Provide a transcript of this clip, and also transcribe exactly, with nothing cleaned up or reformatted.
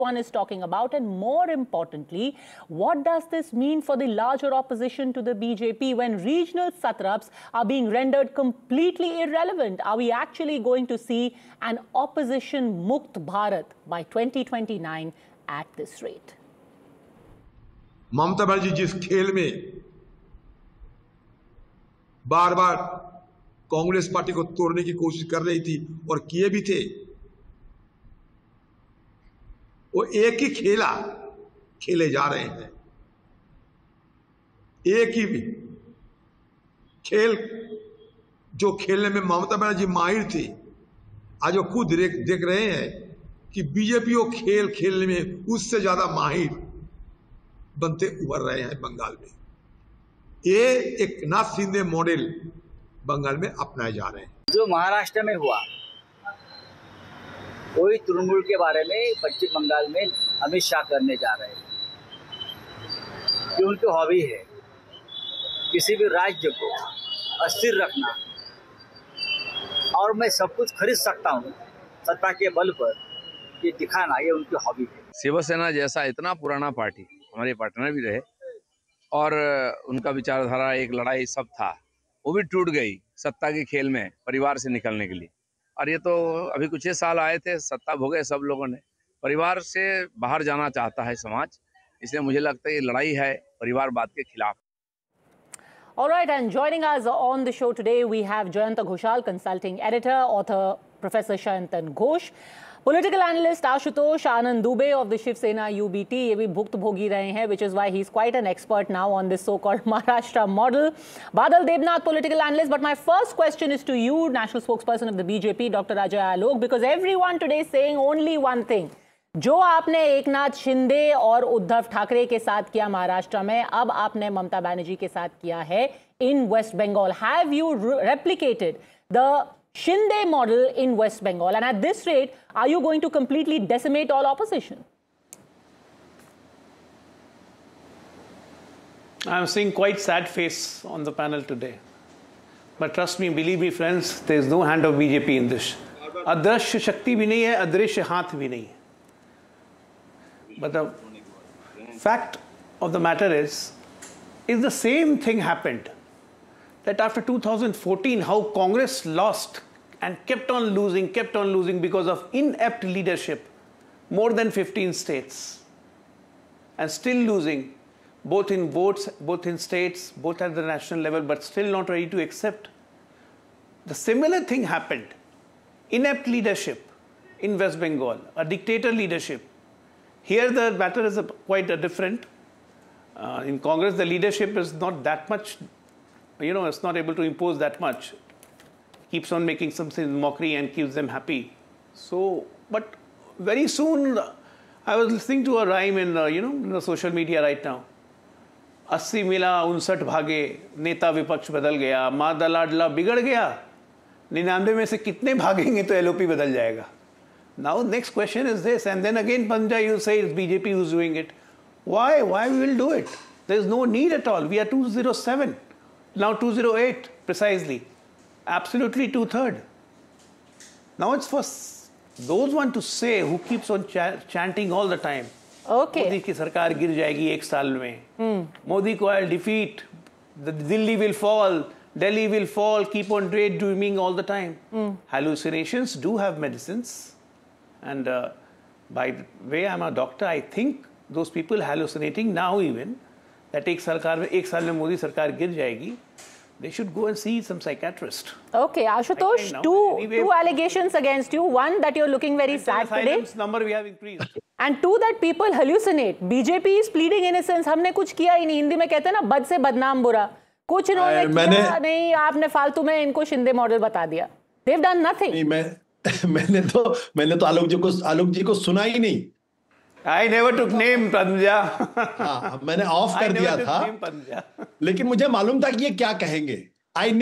one is talking about, and more importantly, what does this mean for the larger opposition to the B J P when regional satraps are being rendered completely irrelevant? Are we actually going to see an opposition Mukt Bharat by twenty twenty-nine at this rate? Mamata Banerjee जिस खेल में बार बार Congress party को तोड़ने की कोशिश कर रही थी और किए भी थे, वो एक ही खेला खेले जा रहे हैं। एक ही भी खेल जो खेलने में ममता बनर्जी माहिर थी, आज वो खुद देख रहे हैं कि बीजेपी वो खेल खेलने में उससे ज्यादा माहिर बनते उभर रहे हैं बंगाल में। ये एक नाथ शिंदे मॉडल बंगाल में अपनाए जा रहे हैं। जो महाराष्ट्र में हुआ वही तृणमूल के बारे में पश्चिम बंगाल में अमित शाह करने जा रहे हैं कि उनकी हॉबी है किसी भी राज्य को अस्थिर रखना, और मैं सब कुछ खरीद सकता हूँ सत्ता के बल पर, ये दिखाना, ये उनकी हॉबी है। शिवसेना जैसा इतना पुराना पार्टी हमारे पार्टनर भी रहे और उनका विचारधारा एक लड़ाई सब था, वो भी टूट गई सत्ता के खेल में परिवार से निकलने के लिए। और ये तो अभी कुछ ही साल आए थे, सत्ता भोगे सब लोगों ने, परिवार से बाहर जाना चाहता है समाज, इसलिए मुझे लगता है ये लड़ाई है परिवारवाद के खिलाफ। All right, and joining us on the show today, we have Jayanta Ghoshal, consulting editor, author Professor Sayantan Ghosh, political analyst Ashutosh Anand Dubey of the Shiv Sena U B T. ये भी भुक्त भोगी रहे हैं, which is why he's quite an expert now on this so-called Maharashtra model. Badal Devnath, political analyst. But my first question is to you, national spokesperson of the B J P, Doctor Ajay Alok, because everyone today is saying only one thing. जो आपने एकनाथ शिंदे और उद्धव ठाकरे के साथ किया महाराष्ट्र में, अब आपने ममता बनर्जी के साथ किया है in West Bengal. Have you replicated the Shinde model in West Bengal? And at this rate, are you going to completely decimate all opposition? I'm seeing quite sad face on the panel today. But trust me, believe me friends, there is no hand of B J P in this. अदृश्य शक्ति भी नहीं है, अदृश्य हाथ भी नहीं है. But the fact of the matter is, is the same thing happened. That after two thousand fourteen, how Congress lost and kept on losing, kept on losing because of inept leadership, more than fifteen states, and still losing, both in votes, both in states, both at the national level, but still not ready to accept. The similar thing happened. Inept leadership in West Bengal, a dictator leadership. Here the matter is a, quite a different. Uh, in Congress, the leadership is not that much, you know, it's not able to impose that much. Keeps on making something mockery and keeps them happy. So, but very soon, I was listening to a rhyme in, uh, you know, in the social media right now. अस्सी मिला उनसठ भागे, नेता विपक्ष बदल गया, मादा लाडला बिगड़ गया, निन्यानवे में से कितने भागेंगे तो एलओपी बदल जाएगा. Now next question is this, and then again Panja, you say it's B J P who's doing it. Why? Why we will do it? There is no need at all. We are two thousand seven, now two thousand eight precisely, absolutely two-third. Now it's for those one to say who keeps on ch chanting all the time. Okay. Modi की सरकार गिर जाएगी एक साल में. मोदी को I'll defeat. The Delhi will fall. Delhi will fall. Keep on daydreaming all the time. Mm. Hallucinations do have medicines. And uh, by the way, I'm a doctor, I think those people hallucinating now even, that एक सरकार में एक साल में मोदी सरकार गिर जाएगी, they should go and see some psychiatrist. Okay, Ashutosh, two, anyway, two allegations against you. One, that you're looking very sad today. Number we have increased. And two, that people hallucinate. B J P is pleading innocence. हमने कुछ किया ही नहीं. हिंदी में कहते हैं ना, बद से बदनाम बुरा. कुछ इन्होंने किया नहीं, आपने फालतू में इनको शिंदे मॉडल बता दिया. They've done nothing. नहीं, मैं मैंने तो मैंने तो आलोक जी को आलोक जी को सुना ही नहीं. I never took name पंजा. हाँ, मैंने ऑफ कर दिया था. लेकिन मुझे मालूम था कि ये क्या कहेंगे. I